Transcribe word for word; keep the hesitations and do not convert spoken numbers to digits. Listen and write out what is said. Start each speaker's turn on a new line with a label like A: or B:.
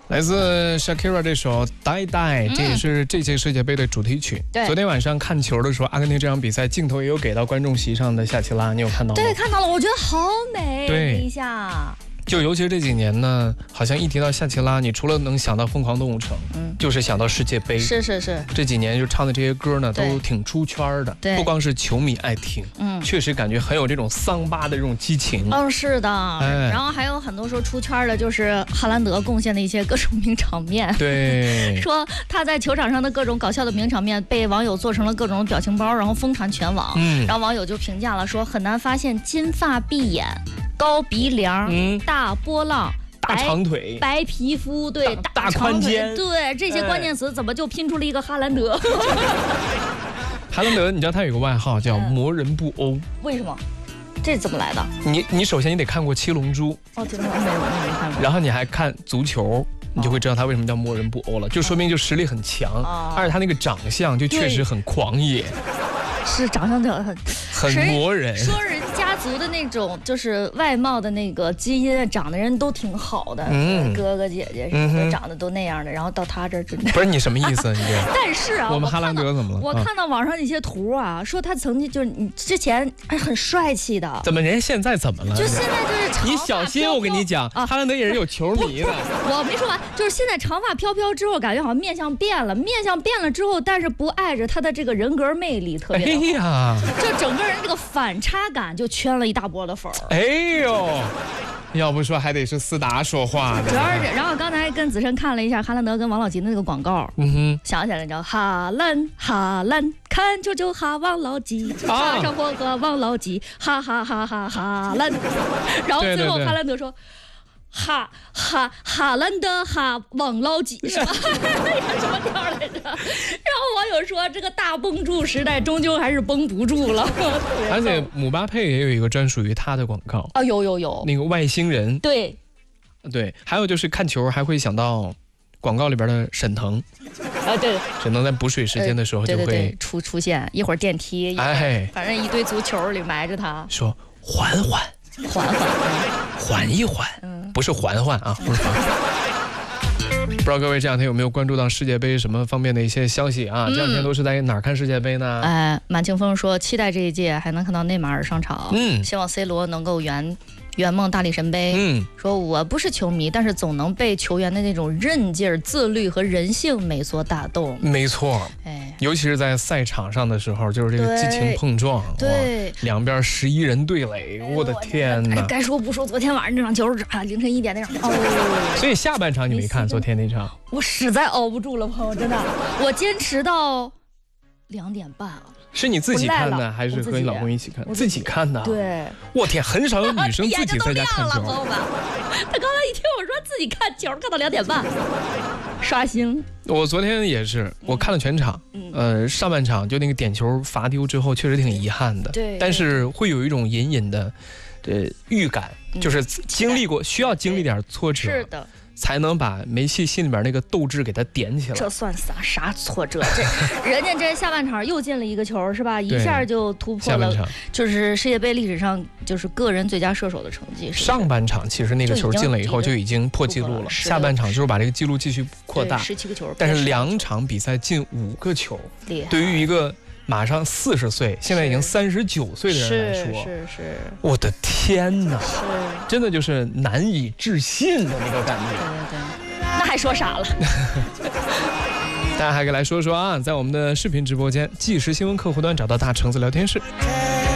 A: 来自 Shakira 这首《呆呆》，这也是这届世界杯的主题曲。
B: 对，
A: 昨天晚上看球的时候，阿根廷这场比赛镜头也有给到观众席上的夏奇拉，你有看到吗？
B: 对，看到了，我觉得好美。
A: 对，
B: 一下。
A: 就尤其是这几年呢，好像一提到夏奇拉，你除了能想到《疯狂动物城》，嗯，就是想到世界杯。
B: 是是是。
A: 这几年就唱的这些歌呢，都挺出圈的。
B: 对，
A: 不光是球迷爱听，嗯，确实感觉很有这种桑巴的这种激情。
B: 嗯，是的。哎，然后还有很多说出圈的，就是哈兰德贡献的一些各种名场面。
A: 对，
B: 说他在球场上的各种搞笑的名场面被网友做成了各种表情包，然后疯传全网。嗯，然后网友就评价了说，很难发现金发碧眼。高鼻梁、嗯、大波浪、
A: 大长腿、
B: 白皮肤，对，
A: 大, 大宽肩，
B: 对这些关键词怎么就拼出了一个哈兰德？
A: 哈兰德，你知道他有个外号叫魔人布欧，
B: 为什么？这是怎么来的？
A: 你你首先你得看过《七龙珠》
B: 哦，《七龙珠》没有，没看过。
A: 然后你还看足球。你就会知道他为什么叫魔人布欧了，就说明就实力很强，哦、而且他那个长相就确实很狂野，
B: 是长相很
A: 很魔人。
B: 说人家族的那种就是外貌的那个基因，长得人都挺好的，嗯、哥哥姐姐什么的、嗯、长得都那样的，然后到他这儿真的
A: 不是你什么意思？你这
B: 但是啊，
A: 我们哈兰德怎么了？
B: 我看到网上一些图啊，说他曾经就是你之前还很帅气的，
A: 怎么人家现在怎么了？
B: 就现在就是
A: 你小心，我跟你讲，啊、哈兰德也是有球迷的。
B: 我没说完。就是现在长发飘飘之后，感觉好像面相变了，面相变了之后，但是不碍着他的这个人格魅力特别的好。哎呀，就整个人这个反差感就圈了一大波的粉儿。
A: 哎呦，要不说还得是思达说话的。
B: 主要是，然后刚才跟子琛看了一下哈兰德跟王老吉的那个广告，嗯哼，想起来了，叫哈兰哈兰看球就哈王老吉，插上火和王老吉，哈哈哈哈哈兰。然后最后哈兰德说。哈哈哈兰德哈王老吉是吧？什么调来着？然后网友说，这个大绷住时代终究还是绷不住了。
A: 而且姆巴佩也有一个专属于他的广告
B: 啊，有有有，
A: 那个外星人。
B: 对，
A: 对，还有就是看球还会想到广告里边的沈腾。
B: 啊，对，
A: 沈腾在补水时间的时候就会、呃、
B: 对对对出出现，一会儿电梯，哎，反正一堆足球里埋着他，
A: 说缓缓。
B: 缓缓，
A: 缓一缓，嗯，不是缓缓啊，不是缓缓。不知道各位这两天有没有关注到世界杯什么方面的一些消息啊？嗯、这两天都是在哪儿看世界杯呢？
B: 哎、呃，满清风说期待这一届还能看到内马尔上场，嗯，希望 C 罗能够圆。圆梦大力神杯，嗯，说我不是球迷，但是总能被球员的那种韧劲儿、自律和人性美所打动。
A: 没错，哎，尤其是在赛场上的时候，就是这个激情碰撞，
B: 对，
A: 两边十一人对垒，我的天哪！
B: 该说不说，昨天晚上那场球啊，凌晨一点那场，哦，
A: 所以下半场你没看昨天那场？
B: 我实在熬不住了，朋友，真的，我坚持到两点半啊。
A: 是你自己看的，还是和你老公一起看？自己看的。
B: 对，
A: 我天，很少有女生自己在家看球。
B: 朋友们，他刚才一听我说自己看球，看到两点半，刷新。
A: 我昨天也是，我看了全场，嗯、呃，上半场就那个点球罚丢之后，确实挺遗憾的。
B: 对，
A: 但是会有一种隐隐的，呃，预感，就是经历过，需要经历点挫折。
B: 是的。
A: 才能把梅西心里边那个斗志给他点起来。
B: 这算啥啥挫折？这人家这下半场又进了一个球，是吧？一下就突破了，就是世界杯历史上就是个人最佳射手的成绩。
A: 上半场其实那个球进了以后就已经破纪录了，下半场就是把这个纪录继续扩大，
B: 十七个球。
A: 但是两场比赛进五个球，对于一个马上四十岁，现在已经三十九岁的人来说，
B: 是 是, 是
A: 我的天哪，真的就是难以置信的那个感觉。
B: 对对对，那还说啥了？
A: 大家还可以来说说啊，在我们的视频直播间即时新闻客户端找到大橙子聊天室。